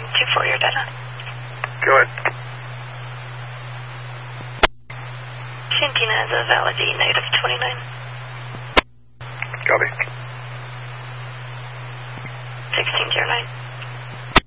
124, your data. Go ahead. Shantina is a valid E, negative 29. Copy. 1609.